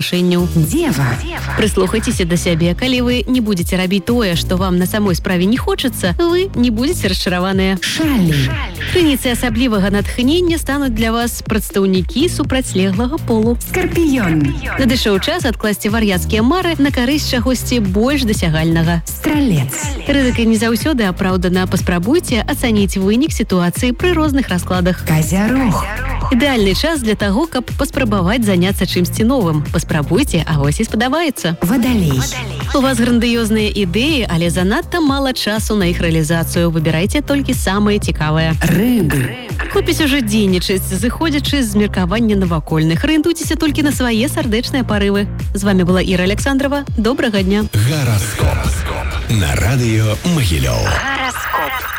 рашэнняў. Дева. Прыслухайцеся да сябе. Калі вы не будзеце рабіць тое, што вам на самой справе не хочацца, вы не будзеце расчараваныя. Шалі. Крыніцай асаблівага натхнення стануць для вас прадстаўнікі супрацьлеглага полу. Скарпіён. Надышоў час адкласці вар'яцкія мары на карысць чагосьці больш дасягальнага. Стралец. Рызыка не заўсёды апраўдана. Паспрабуйце ацаніць вынік сітуацыі пры розных раскладах. Казярог. Ідэальны час для таго, каб паспрабаваць заняцца чымсьці новым. Паспрабуйце, а вось і спадабаецца. Вадалей. У вас грандыёзныя ідэі, але занадта мала часу на іх рэалізацыю. Выбірайце толькі самае цікавае. Рыбы. Хопіць ужо дзейнічаць, зыходзячы з меркавання навакольных. Арыентуйцеся толькі на свае сардэчныя парывы. З вами была Іра Александрова. Добрага дня. Гараскоп. На радыё Магілёў. Гараскоп.